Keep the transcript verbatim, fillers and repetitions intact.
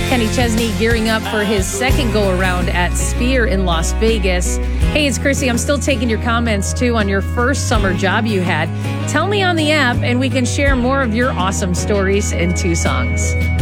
Kenny Chesney gearing up for his second go-around at Sphere in Las Vegas. Hey, it's Chrissy. I'm still taking your comments, too, on your first summer job you had. Tell me on the app, and we can share more of your awesome stories in two songs.